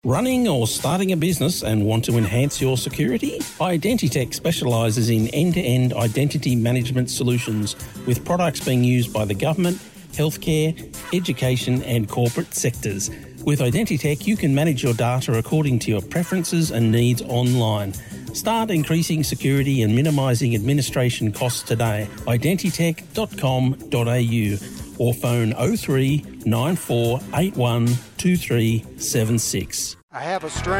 Running or starting a business and want to enhance your security? Identitech specialises in end-to-end identity management solutions with products being used by the government, healthcare, education and corporate sectors. With Identitech, you can manage your data according to your preferences and needs online. Start increasing security and minimising administration costs today. Identitech.com.au or phone 03 9481 2376. I have a strange